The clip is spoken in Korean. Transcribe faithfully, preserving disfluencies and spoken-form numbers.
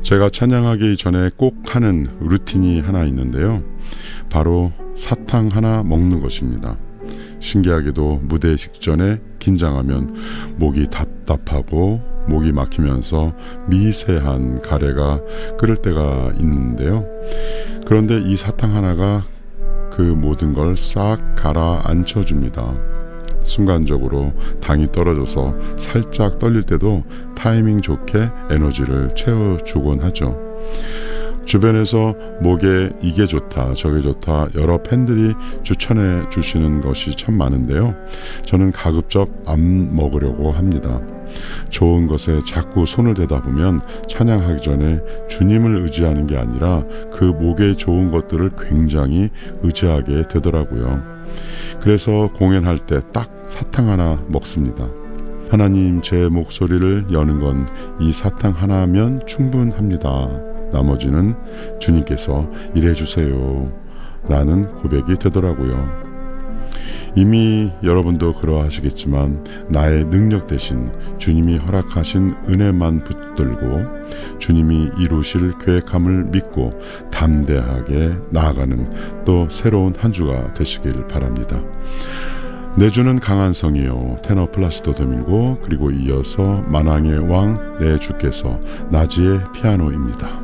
제가 찬양하기 전에 꼭 하는 루틴이 하나 있는데요. 바로 사탕 하나 먹는 것입니다. 신기하게도 무대 직전에 긴장하면 목이 답답하고 목이 막히면서 미세한 가래가 끓을 때가 있는데요. 그런데 이 사탕 하나가 그 모든 걸 싹 가라앉혀줍니다. 순간적으로 당이 떨어져서 살짝 떨릴 때도 타이밍 좋게 에너지를 채워주곤 하죠. 주변에서 목에 이게 좋다 저게 좋다 여러 팬들이 추천해 주시는 것이 참 많은데요. 저는 가급적 안 먹으려고 합니다. 좋은 것에 자꾸 손을 대다 보면 찬양하기 전에 주님을 의지하는 게 아니라 그 목에 좋은 것들을 굉장히 의지하게 되더라고요. 그래서 공연할 때 딱 사탕 하나 먹습니다. 하나님, 제 목소리를 여는 건 이 사탕 하나면 충분합니다. 나머지는 주님께서 일해주세요 라는 고백이 되더라고요. 이미 여러분도 그러하시겠지만 나의 능력 대신 주님이 허락하신 은혜만 붙들고 주님이 이루실 계획함을 믿고 담대하게 나아가는 또 새로운 한 주가 되시길 바랍니다. 내 주는 강한 성이요 테너 플라시도 도밍고, 그리고 이어서 만왕의 왕 내 주께서 나지의 피아노입니다.